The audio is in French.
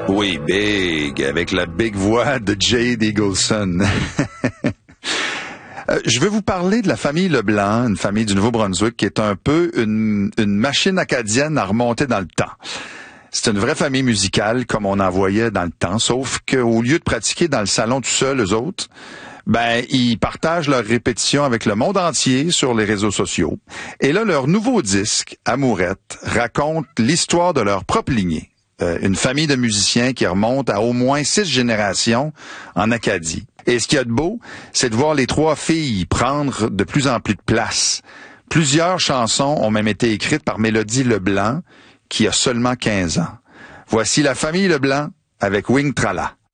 Oui, Big, avec la big voix de Jade Eagleson. Je vais vous parler de la famille Leblanc, une famille du Nouveau-Brunswick qui est un peu une machine acadienne à remonter dans le temps. C'est une vraie famille musicale comme on en voyait dans le temps, sauf qu'au lieu de pratiquer dans le salon tout seul, eux autres, ils partagent leurs répétitions avec le monde entier sur les réseaux sociaux. Et là, leur nouveau disque, Amourette, raconte l'histoire de leur propre lignée. Une famille de musiciens qui remonte à au moins 6 générations en Acadie. Et ce qu'il y a de beau, c'est de voir les 3 filles prendre de plus en plus de place. Plusieurs chansons ont même été écrites par Mélodie Leblanc, qui a seulement 15 ans. Voici la famille Leblanc avec Wing Trala.